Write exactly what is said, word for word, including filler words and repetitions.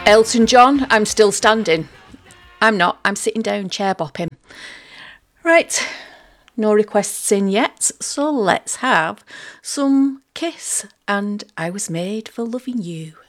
Elton John, I'm still standing. I'm not, I'm sitting down, chair bopping. Right, no requests in yet, so let's have some Kiss and I Was Made for Loving You.